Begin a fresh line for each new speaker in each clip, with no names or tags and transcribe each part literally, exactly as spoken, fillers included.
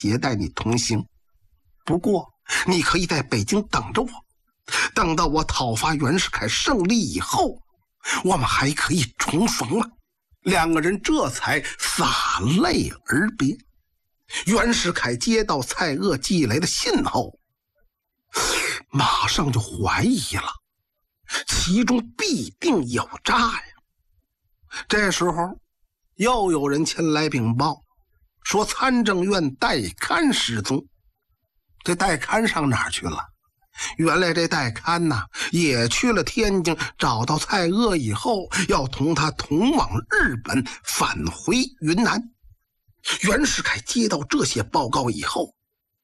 携带你同行。不过你可以在北京等着我，等到我讨伐袁世凯胜利以后，我们还可以重逢了。两个人这才洒泪而别。袁世凯接到蔡锷寄来的信后，马上就怀疑了，其中必定有诈呀。这时候又有人前来禀报，说参政院代刊失踪。这代刊上哪儿去了？原来这代刊呢，也去了天津，找到蔡锷以后，要同他同往日本，返回云南。袁世凯接到这些报告以后，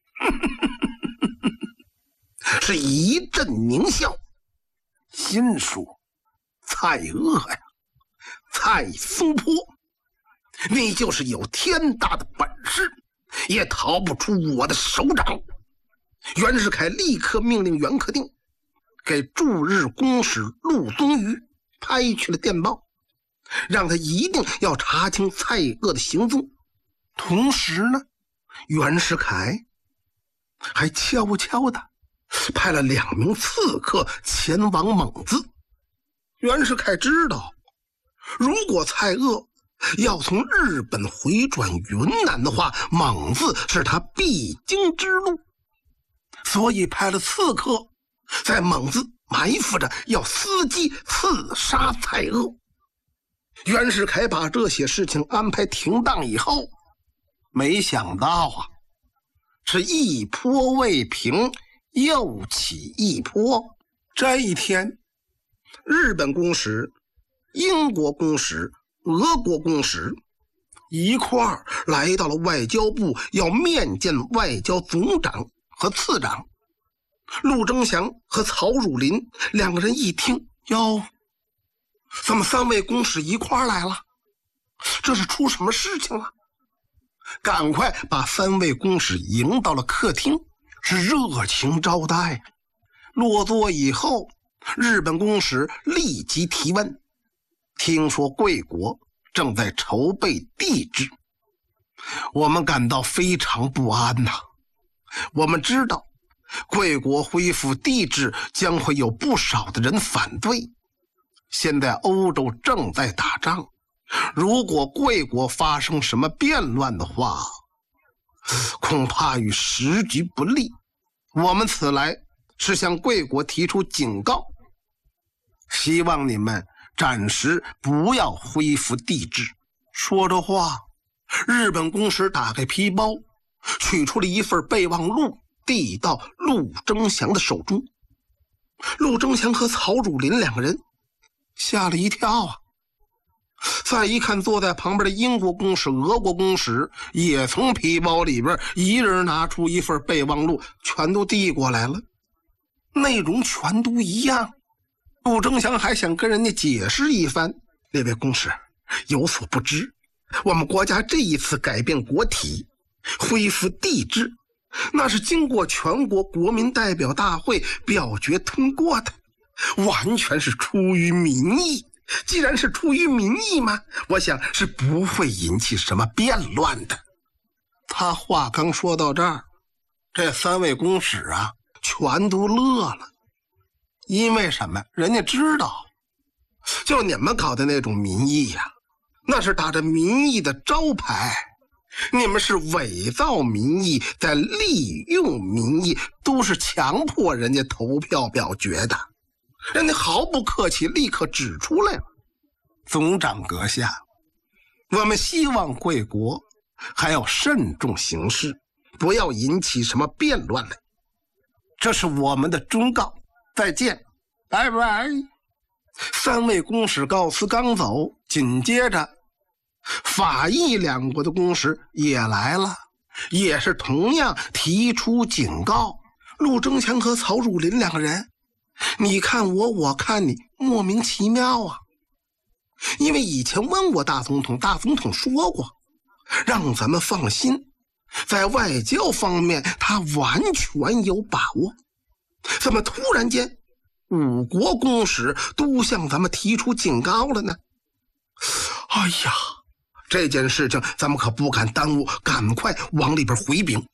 是一阵狞笑，心说：蔡锷呀，蔡松坡，你就是有天大的本事，也逃不出我的手掌。袁世凯立刻命令袁克定给驻日公使陆宗舆拍去了电报，让他一定要查清蔡锷的行踪。同时呢，袁世凯还悄悄地派了两名刺客前往蒙自。袁世凯知道，如果蔡锷要从日本回转云南的话，蒙自是他必经之路，所以派了刺客在蒙自埋伏着，要伺机刺杀蔡锷。袁世凯把这些事情安排停当以后，没想到啊，是一波未平，又起一波。这一天，日本公使、英国公使、俄国公使一块儿来到了外交部，要面见外交总长和次长。陆征祥和曹汝霖两个人一听，哟，怎么三位公使一块儿来了？这是出什么事情了？赶快把三位公使迎到了客厅，是热情招待。落座以后，日本公使立即提问，听说贵国正在筹备帝制，我们感到非常不安呐、啊。我们知道贵国恢复帝制将会有不少的人反对，现在欧洲正在打仗，如果贵国发生什么变乱的话，恐怕与时局不利。我们此来是向贵国提出警告，希望你们暂时不要恢复帝制。说着话，日本公使打开皮包，取出了一份备忘录，递到陆征祥的手中。陆征祥和曹汝霖两个人吓了一跳啊！再一看坐在旁边的英国公使、俄国公使，也从皮包里边一人拿出一份备忘录，全都递过来了，内容全都一样。陆征祥还想跟人家解释一番，那位公使有所不知，我们国家这一次改变国体，恢复帝制，那是经过全国国民代表大会表决通过的，完全是出于民意。既然是出于民意嘛，我想是不会引起什么变乱的。他话刚说到这儿，这三位公使啊全都乐了。因为什么？人家知道，就你们搞的那种民意呀、啊，那是打着民意的招牌，你们是伪造民意，在利用民意，都是强迫人家投票表决的。人家毫不客气，立刻指出来了。总长阁下，我们希望贵国还要慎重行事，不要引起什么变乱来，这是我们的忠告。再见，拜拜。三位公使告辞刚走，紧接着法意两国的公使也来了，也是同样提出警告。陆征祥和曹汝霖两个人，你看我，我看你，莫名其妙啊。因为以前问过大总统，大总统说过，让咱们放心，在外交方面他完全有把握。怎么突然间五国公使都向咱们提出警告了呢？哎呀，这件事情咱们可不敢耽误，赶快往里边回禀。